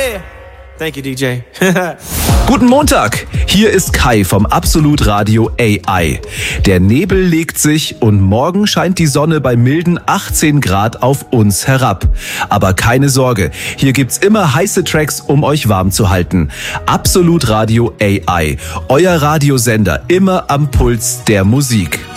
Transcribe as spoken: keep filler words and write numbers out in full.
Yeah. Thank you, D J. Guten Montag, hier ist Kai vom Absolut Radio A I. Der Nebel legt sich und morgen scheint die Sonne bei milden achtzehn Grad auf uns herab. Aber keine Sorge, hier gibt's immer heiße Tracks, um euch warm zu halten. Absolut Radio A I, euer Radiosender, immer am Puls der Musik.